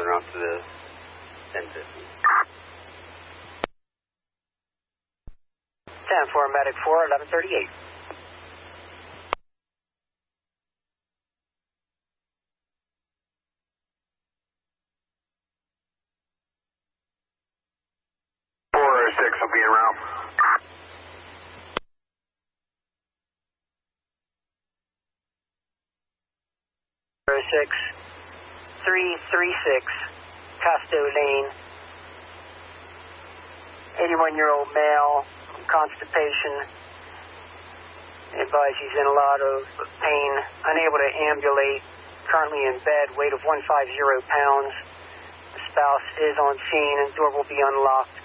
route to the 1050. 10-4, Medic 4, 1138. Will be en route. 336 Casto Lane. 81-year-old male, constipation. Advise he's in a lot of pain, unable to ambulate, currently in bed, weight of 150 pounds. The spouse is on scene and door will be unlocked.